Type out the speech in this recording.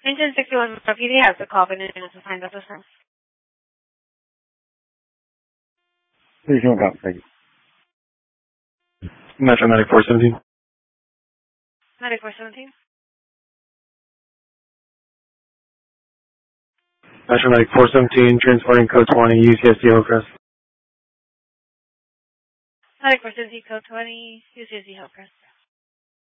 Engine 61 PD has the call and is assigned as a service. Please don't come. Thank you. Metro 9417. 9417. Metro 9417, transporting code 20, UCSD Hillcrest. 9417, code 20, UCSD Hillcrest.